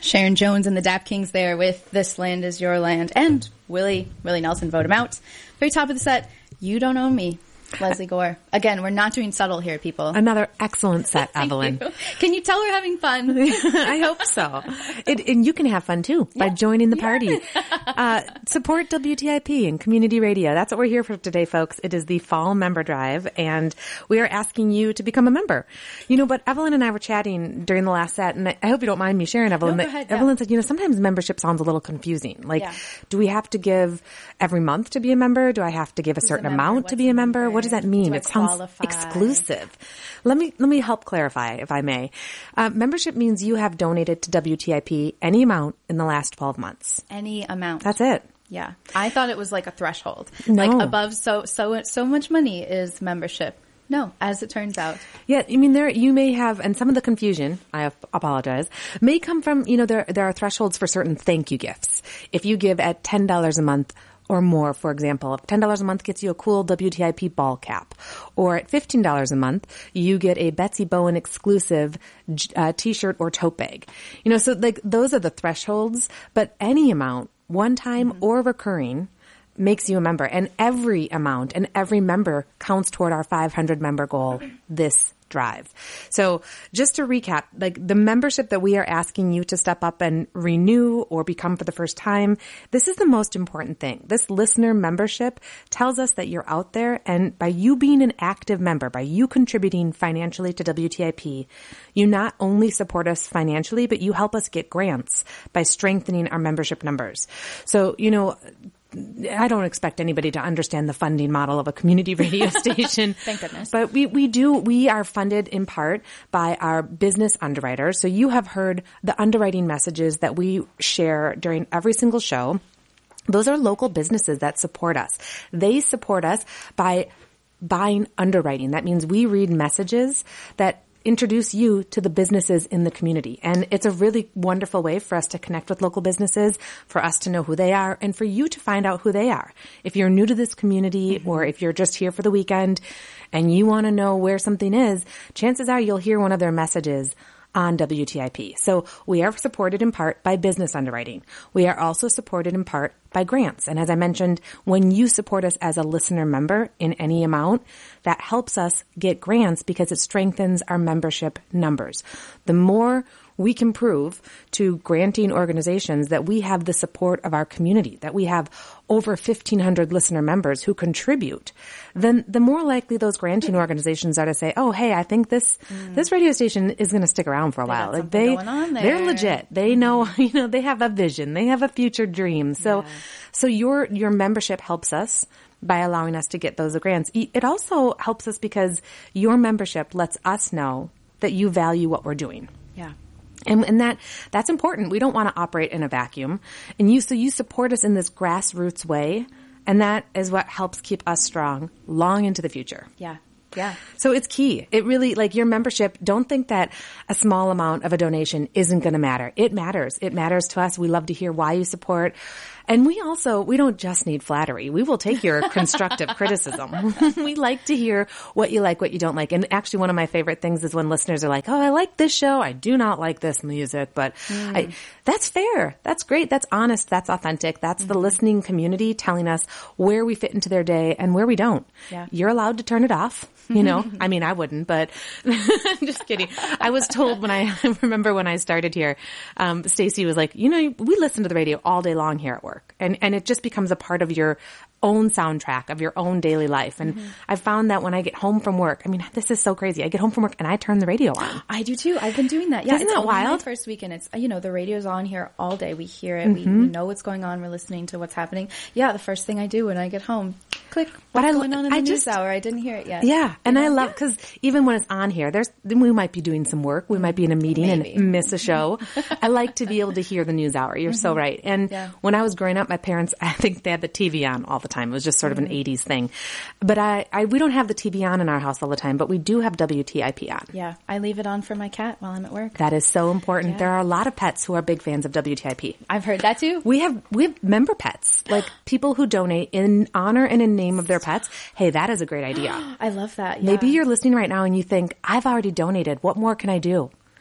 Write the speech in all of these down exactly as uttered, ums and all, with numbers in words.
Sharon Jones and the Dap Kings there with This Land Is Your Land. And Willie, Willie Nelson, Vote Him Out. Very top of the set, You Don't Own Me, Leslie Gore. Again, we're not doing subtle here, people. Another excellent set, Evelyn. You. Can you tell we're having fun? I hope so. It, and you can have fun too by yeah. joining the party. Uh, support W T I P and community radio. That's what we're here for today, folks. It is the Fall Member Drive, and we are asking you to become a member. You know, but Evelyn and I were chatting during the last set, and I hope you don't mind me sharing, Evelyn. No, go ahead, Evelyn yeah. said, you know, sometimes membership sounds a little confusing. Like, yeah. do we have to give every month to be a member? Do I have to give a Who's certain a member? amount What's to be a member? member? What does that mean? Do It I sounds qualify? exclusive. Let me let me help clarify, if I may. Uh, membership means you have donated to W T I P any amount in the last twelve months. Any amount. That's it. Yeah. I thought it was like a threshold. No. Like above so so so much money is membership. No, as it turns out. Yeah, I mean, there you may have, and some of the confusion, I apologize, may come from, you know, there there are thresholds for certain thank you gifts. If you give at ten dollars a month or more, for example, if ten dollars a month gets you a cool W T I P ball cap, or at fifteen dollars a month, you get a Betsy Bowen exclusive uh, t-shirt or tote bag. You know, so like those are the thresholds, but any amount, one time mm-hmm. or recurring, makes you a member, and every amount and every member counts toward our five hundred member goal this drive. So just to recap, like the membership that we are asking you to step up and renew or become for the first time, this is the most important thing. This listener membership tells us that you're out there, and by you being an active member, by you contributing financially to W T I P, you not only support us financially, but you help us get grants by strengthening our membership numbers. So, you know, I don't expect anybody to understand the funding model of a community radio station. Thank goodness. But we, we do, we are funded in part by our business underwriters. So you have heard the underwriting messages that we share during every single show. Those are local businesses that support us. They support us by buying underwriting. That means we read messages that introduce you to the businesses in the community. And it's a really wonderful way for us to connect with local businesses, for us to know who they are, and for you to find out who they are. If you're new to this community, mm-hmm. or if you're just here for the weekend and you want to know where something is, chances are you'll hear one of their messages on W T I P. So we are supported in part by business underwriting. We are also supported in part by grants. And as I mentioned, when you support us as a listener member in any amount, that helps us get grants because it strengthens our membership numbers. The more we can prove to granting organizations that we have the support of our community, that we have over fifteen hundred listener members who contribute, then the more likely those granting organizations are to say, oh, hey, I think this, mm. this radio station is going to stick around for a they while. Like they, going on there. they're legit. They know, you know, they have a vision. They have a future dream. So, yeah. so your, your membership helps us by allowing us to get those grants. It also helps us because your membership lets us know that you value what we're doing. Yeah. And, and that, that's important. We don't want to operate in a vacuum. And you, so you support us in this grassroots way. And that is what helps keep us strong long into the future. Yeah. Yeah. So it's key. It really, like your membership, don't think that a small amount of a donation isn't going to matter. It matters. It matters to us. We love to hear why you support. And we also, we don't just need flattery. We will take your constructive criticism. We like to hear what you like, what you don't like. And actually one of my favorite things is when listeners are like, oh, I like this show. I do not like this music, but mm. I, that's fair. That's great. That's honest. That's authentic. That's mm-hmm. the listening community telling us where we fit into their day and where we don't. Yeah. You're allowed to turn it off. You know, I mean, I wouldn't, but just kidding. I was told when I remember when I started here, um, Stacy was like, you know, we listen to the radio all day long here at work, and and it just becomes a part of your own soundtrack of your own daily life. And mm-hmm. I found that when I get home from work, I mean, this is so crazy. I get home from work and I turn the radio on. I do too. I've been doing that. Yeah, Isn't it's that wild? My first weekend. It's, you know, the radio's on here all day. We hear it. Mm-hmm. We, we know what's going on. We're listening to what's happening. Yeah, the first thing I do when I get home, click. What's what going I, on in the I news just, hour? I didn't hear it yet. Yeah, and you I know? love because even when it's on here, there's we might be doing some work. We might be in a meeting Maybe. and miss a show. I like to be able to hear the news hour. You're mm-hmm. so right. And yeah. when I was growing up, my parents, I think they had the T V on all the time. It was just sort of mm-hmm. an eighties thing. But I, I, we don't have the T V on in our house all the time, but we do have W T I P on. Yeah, I leave it on for my cat while I'm at work. That is so important. Yeah. There are a lot of pets who are big fans of W T I P. I've heard that too. We have we have member pets, like people who donate in honor and in name of their pets. Hey, that is a great idea. I love that. Yeah. Maybe you're listening right now and you think, I've already donated. What more can I do?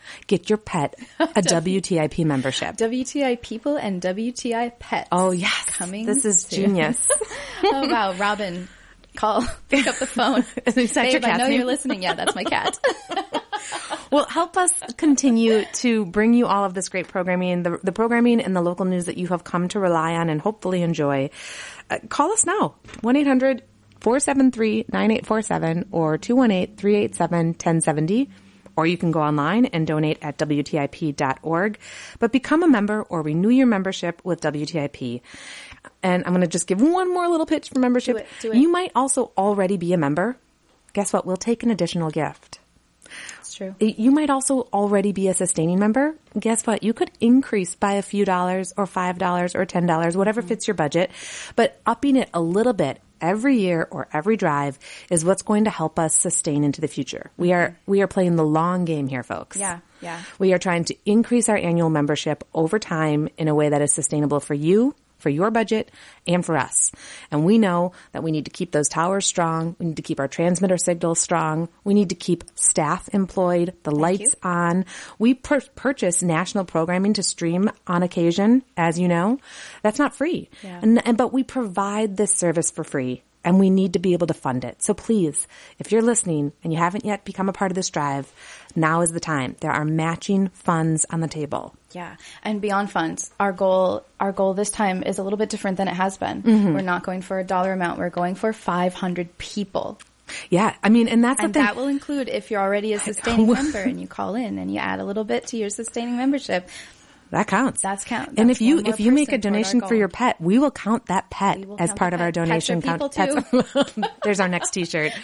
get your pet a W T I P membership. W T I people and W T I pets. Oh, yes. Coming. This is soon. genius. Oh, wow. Robin, call, pick up the phone. Is that your Babe, I cat's know name? you're listening. Yeah, that's my cat. Well, help us continue to bring you all of this great programming, the, the programming and the local news that you have come to rely on and hopefully enjoy. Uh, call us now, one eight hundred four seven three nine eight four seven or two one eight three eight seven one zero seven zero. Or you can go online and donate at W T I P dot org. But become a member or renew your membership with W T I P. And I'm going to just give one more little pitch for membership. Do it, do it. You might also already be a member. Guess what? We'll take an additional gift. It's true. You might also already be a sustaining member. Guess what? You could increase by a few dollars or five dollars or ten dollars, whatever Mm-hmm. fits your budget. But upping it a little bit every year or every drive is what's going to help us sustain into the future. We are, we are playing the long game here, folks. Yeah, yeah. We are trying to increase our annual membership over time in a way that is sustainable for you, for your budget, and for us. And we know that we need to keep those towers strong. We need to keep our transmitter signals strong. We need to keep staff employed, the lights you. on. We pur- purchase national programming to stream on occasion, as you know. That's not free. Yeah. And, and but we provide this service for free. And we need to be able to fund it. So please, if you're listening and you haven't yet become a part of this drive, now is the time. There are matching funds on the table. Yeah. And beyond funds, our goal, our goal this time is a little bit different than it has been. Mm-hmm. We're not going for a dollar amount. We're going for five hundred people. Yeah. I mean, and that's And the thing. that will include if you're already a sustaining member and you call in and you add a little bit to your sustaining membership. That counts. That's count. And That's if you one more if you make a person toward our donation for goal. your pet, we will count that pet We will as count part the of our pet. Pets are donation people count. too. That's- There's our next T-shirt.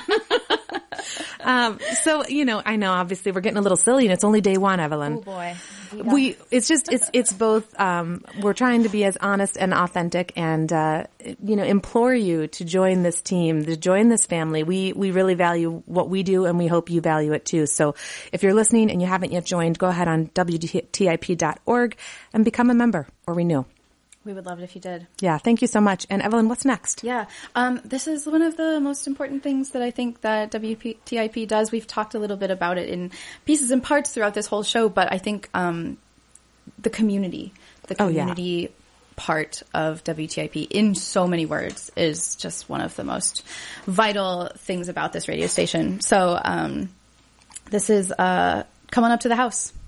um, so you know, I know obviously we're getting a little silly, and it's only day one, Evelyn. Oh boy. We, it's just, it's, it's both, um, we're trying to be as honest and authentic and, uh, you know, implore you to join this team, to join this family. We, we really value what we do and we hope you value it too. So if you're listening and you haven't yet joined, go ahead on W T I P dot org and become a member or renew. We would love it if you did. Yeah. Thank you so much. And Evelyn, what's next? Yeah. Um, this is one of the most important things that I think that W T I P does. We've talked a little bit about it in pieces and parts throughout this whole show, but I think, um, the community, the Oh, yeah. community part of W T I P in so many words is just one of the most vital things about this radio station. So, um, this is, uh, come on up to the house.